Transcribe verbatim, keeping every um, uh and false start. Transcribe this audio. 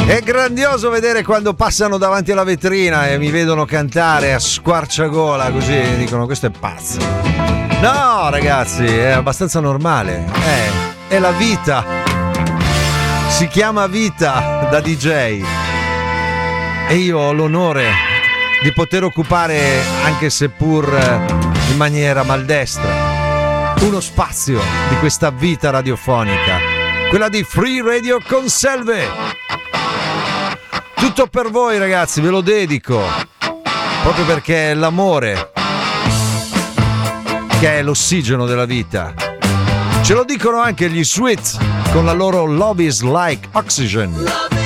È grandioso vedere quando passano davanti alla vetrina e mi vedono cantare a squarciagola, così dicono questo è pazzo. No ragazzi, è abbastanza normale, è, è la vita, si chiama vita da D J e io ho l'onore di poter occupare, anche seppur in maniera maldestra, uno spazio di questa vita radiofonica, quella di Free Radio Conselve. Tutto per voi ragazzi, ve lo dedico, proprio perché è l'amore che è l'ossigeno della vita. Ce lo dicono anche gli Sweet con la loro Love is Like Oxygen.